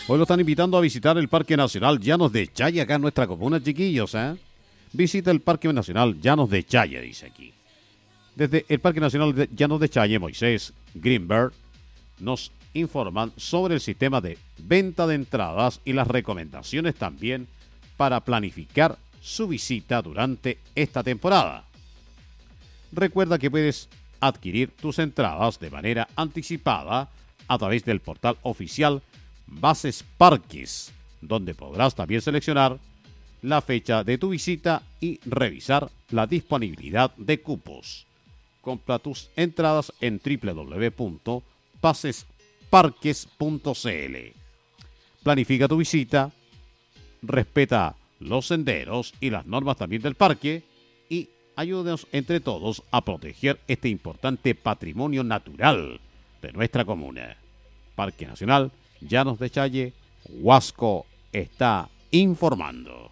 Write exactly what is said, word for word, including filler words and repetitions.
Hoy lo están invitando a visitar el Parque Nacional Llanos de Chaya, acá en nuestra comuna, chiquillos, ¿eh? Visita el Parque Nacional Llanos de Chaya, dice aquí. Desde el Parque Nacional de Llanos de Chaya, Moisés Greenberg nos informan sobre el sistema de venta de entradas y las recomendaciones también para planificar su visita durante esta temporada. Recuerda que puedes adquirir tus entradas de manera anticipada a través del portal oficial Bases Parques, donde podrás también seleccionar la fecha de tu visita y revisar la disponibilidad de cupos. Compra tus entradas en doble u doble u doble u punto pases parques punto c l. Planifica tu visita, respeta los senderos y las normas también del parque y ayúdanos entre todos a proteger este importante patrimonio natural de nuestra comuna. Parque Nacional Llanos de Challe, Huasco está informando.